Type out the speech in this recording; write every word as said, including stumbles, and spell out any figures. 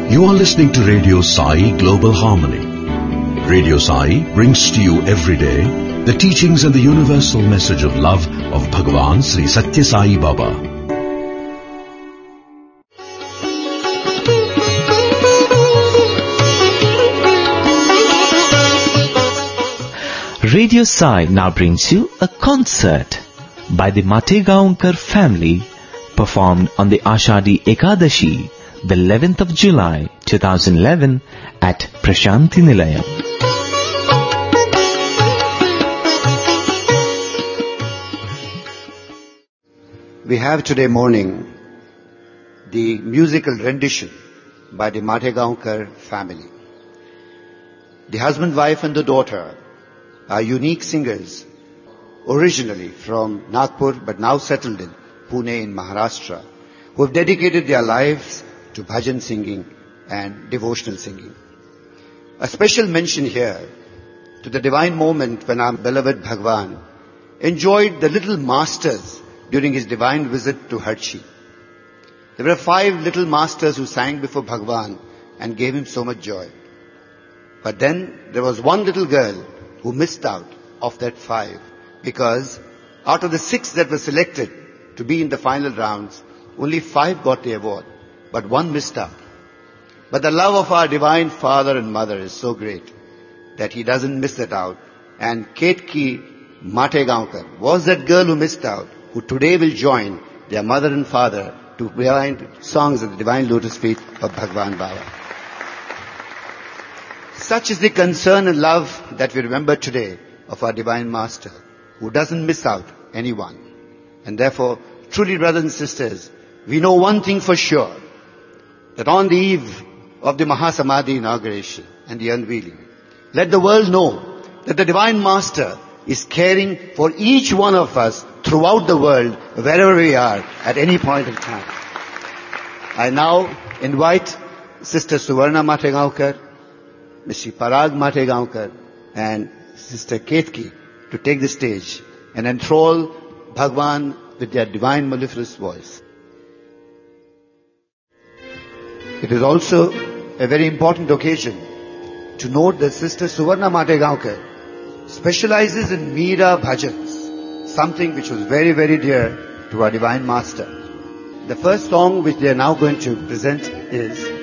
You are listening to Radio Sai Global Harmony. Radio Sai brings to you every day the teachings and the universal message of love of Bhagavan Sri Satya Sai Baba. Radio Sai now brings you a concert by the Mategaonkar family, performed on the Ashadi Ekadashi, the eleventh of July twenty eleven at Prashanti Nilayam. We have today morning the musical rendition by the Mategaonkar family. The husband, wife and the daughter are unique singers, originally from Nagpur but now settled in Pune in Maharashtra, who have dedicated their lives to bhajan singing and devotional singing. A special mention here to the divine moment when our beloved Bhagwan enjoyed the little masters during his divine visit to Harchi. There were five little masters who sang before Bhagwan and gave him so much joy. But then there was one little girl who missed out of that five, because out of the six that were selected to be in the final rounds, only five got the award, but one missed out. But the love of our divine father and mother is so great that he doesn't miss that out. And Ketki Mategaonkar was that girl who missed out, who today will join their mother and father to rewind songs at the divine lotus feet of Bhagwan Baba. Such is the concern and love that we remember today of our divine master, who doesn't miss out anyone. And therefore, truly brothers and sisters, we know one thing for sure, that on the eve of the Mahasamadhi inauguration and the unveiling, let the world know that the divine master is caring for each one of us throughout the world, wherever we are, at any point of time. I now invite Sister Suvarna Mategaonkar, Mister Parag Mategaonkar, and Sister Ketki to take the stage and enthrall Bhagwan with their divine mellifluous voice. It is also a very important occasion to note that Sister Suvarna Mategaonkar specializes in Meera Bhajans, something which was very, very dear to our Divine Master. The first song which they are now going to present is